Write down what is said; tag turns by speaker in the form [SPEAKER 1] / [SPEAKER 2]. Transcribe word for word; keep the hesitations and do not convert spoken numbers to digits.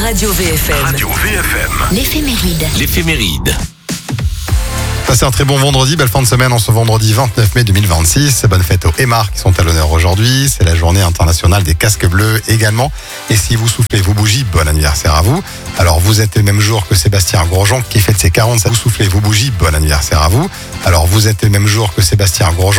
[SPEAKER 1] Radio V F M.
[SPEAKER 2] Radio V F M.
[SPEAKER 1] L'éphéméride.
[SPEAKER 2] L'éphéméride.
[SPEAKER 3] Passez un très bon vendredi, belle fin de semaine en ce vendredi vingt-neuf mai deux mille vingt-six. Bonne fête aux Aymars qui sont à l'honneur aujourd'hui. C'est la journée internationale des casques bleus également. Et si vous soufflez vos bougies, bon anniversaire à vous. Alors vous êtes le même jour que Sébastien Grosjean qui fête ses quarante. Vous soufflez vos bougies, bon anniversaire à vous. Alors vous êtes le même jour que Sébastien Grosjean.